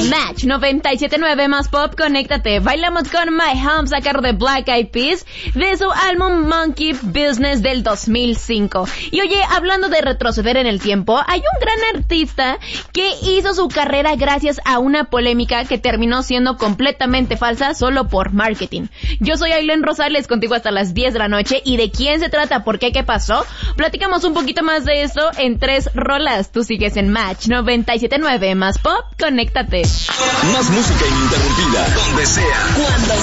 Match 97.9 más pop, conéctate. Bailamos con My Home, a cargo de Black Eyed Peas, de su álbum Monkey Business del 2005. Y oye, hablando de retroceder en el tiempo, hay un gran artista que hizo su carrera gracias a una polémica que terminó siendo completamente falsa solo por marketing. Yo soy Ailén Rosales, contigo hasta las 10 de la noche. ¿Y de quién se trata? ¿Por qué? ¿Qué pasó? Platicamos un poquito más de eso en 3 rolas. Tú sigues en Match 97.9 más pop, conéctate. Más música ininterrumpida, donde sea, cuando